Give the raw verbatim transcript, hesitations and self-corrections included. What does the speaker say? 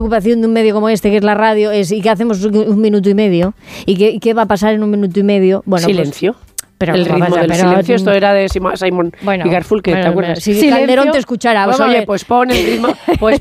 preocupación de un medio como este, que es la radio, es ¿y qué hacemos un minuto y medio? ¿Y qué, qué va a pasar en un minuto y medio? Bueno, silencio. Pues, pero el ritmo vaya, del pero, silencio, esto era de Simon bueno, y Garfunkel, bueno, ¿te acuerdas? Si Calderón te escuchara, pues vamos oye, a ver. pues pon el ritmo, pues